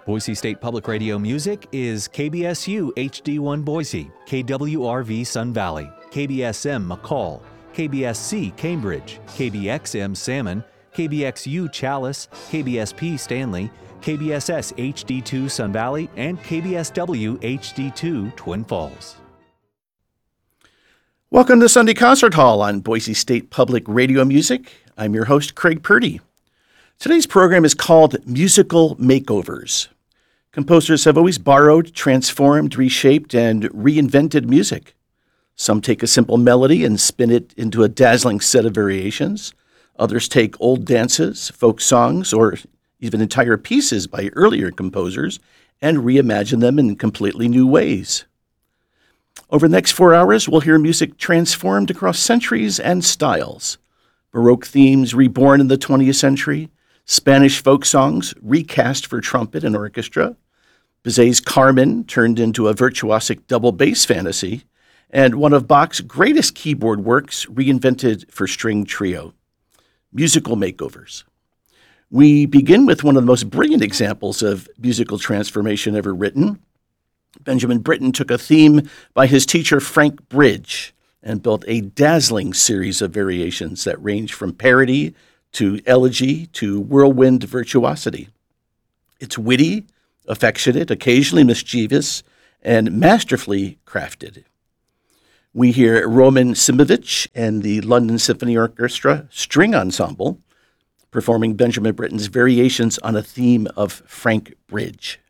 Boise State Public Radio music is KBSU HD1 Boise, KWRV Sun Valley, KBSM McCall, KBSC Cambridge, KBXM Salmon, KBXU Chalice, KBSP Stanley, KBSS HD2 Sun Valley, and KBSW HD2 Twin Falls. Welcome to Sunday Concert Hall on Boise State Public Radio Music. I'm your host, Craig Purdy. Today's program is called Musical Makeovers. Composers have always borrowed, transformed, reshaped, and reinvented music. Some take a simple melody and spin it into a dazzling set of variations. Others take old dances, folk songs, or even entire pieces by earlier composers and reimagine them in completely new ways. Over the next 4 hours, we'll hear music transformed across centuries and styles. Baroque themes reborn in the 20th century, Spanish folk songs recast for trumpet and orchestra, Bizet's Carmen turned into a virtuosic double bass fantasy, and one of Bach's greatest keyboard works reinvented for string trio. Musical makeovers. We begin with one of the most brilliant examples of musical transformation ever written. Benjamin Britten took a theme by his teacher Frank Bridge and built a dazzling series of variations that range from parody to elegy to whirlwind virtuosity. It's witty, affectionate, occasionally mischievous, and masterfully crafted. We hear Roman Simovich and the London Symphony Orchestra String Ensemble performing Benjamin Britten's variations on a theme of Frank Bridge.